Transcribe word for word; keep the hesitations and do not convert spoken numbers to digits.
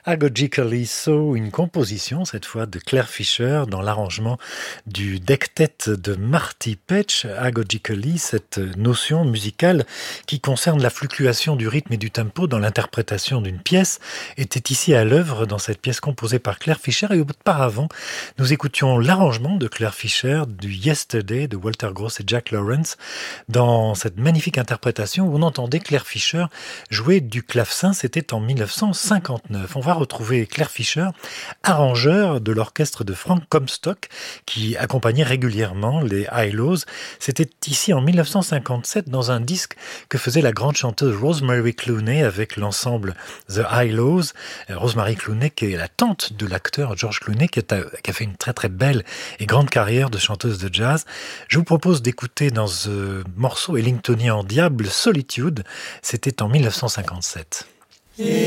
Agogically So, une composition cette fois de Claire Fischer dans l'arrangement du dectet de Marty Petch. Agogically, cette notion musicale qui concerne la fluctuation du rythme et du tempo dans l'interprétation d'une pièce, était ici à l'œuvre dans cette pièce composée par Claire Fischer. Et auparavant, nous écoutions l'arrangement de Claire Fischer du Yesterday de Walter Gross et Jack Lawrence dans cette magnifique interprétation où on entendait Claire Fischer jouer du clavecin. C'était en dix-neuf cent cinquante-neuf. On va retrouver Claire Fischer, arrangeur de l'orchestre de Frank Comstock, qui accompagnait régulièrement les Hi-Lows. C'était ici en dix-neuf cent cinquante-sept dans un disque que faisait la grande chanteuse Rosemary Clooney avec l'ensemble The Hi-Lows. Rosemary Clooney, qui est la tante de l'acteur George Clooney, qui a, qui a fait une très très belle et grande carrière de chanteuse de jazz. Je vous propose d'écouter dans ce morceau ellingtonien en diable Solitude. C'était en dix-neuf cent cinquante-sept.